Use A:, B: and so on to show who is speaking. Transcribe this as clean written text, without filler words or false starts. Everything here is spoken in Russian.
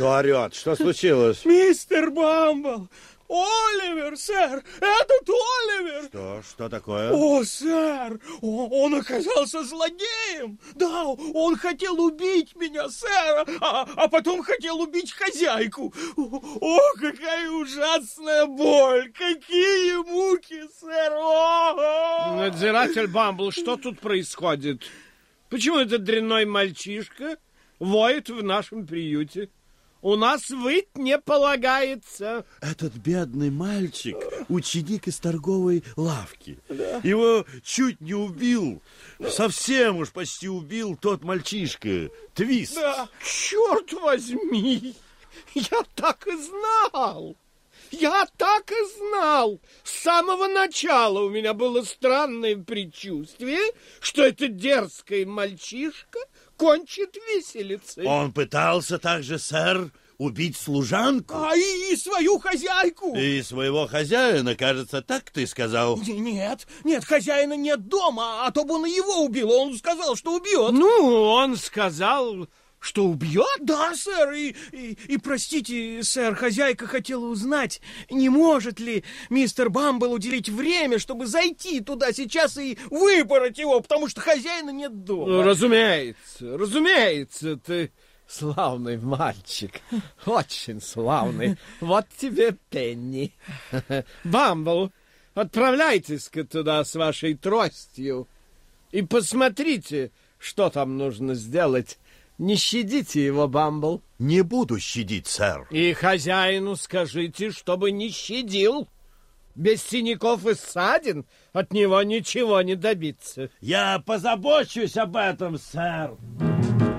A: Кто орет? Что случилось?
B: Мистер Бамбл! Оливер, сэр! Этот Оливер!
A: Что такое?
B: О, сэр! Он оказался злодеем! Да, он хотел убить меня, сэр! А потом хотел убить хозяйку! О, какая ужасная боль! Какие муки, сэр!
C: Надзиратель Бамбл, что тут происходит? Почему этот дрянной мальчишка воет в нашем приюте? У нас выть не полагается.
A: Этот бедный мальчик, ученик из торговой лавки. Да. Его чуть не убил, совсем уж почти убил тот мальчишка, Твист.
B: Да.
C: Черт возьми, я так и знал. Я так и знал. С самого начала у меня было странное предчувствие, что этот дерзкий мальчишка кончит виселицей.
A: Он пытался также, сэр, убить служанку.
B: И свою хозяйку.
A: И своего хозяина, кажется, так ты сказал?
B: Нет, хозяина нет дома, а то бы он и его убил. Он сказал, что убьет.
C: Ну, он сказал, что убьет?
B: Да, сэр, и простите, сэр, хозяйка хотела узнать, не может ли мистер Бамбл уделить время, чтобы зайти туда сейчас и выпороть его, потому что хозяина нет дома.
C: Ну, разумеется, ты славный мальчик, очень славный. Вот тебе пенни. Бамбл, отправляйтесь-ка туда с вашей тростью и посмотрите, что там нужно сделать. Не щадите его, Бамбл.
A: Не буду щадить, сэр.
C: И хозяину скажите, чтобы не щадил. Без синяков и ссадин от него ничего не добиться.
A: Я позабочусь об этом, сэр.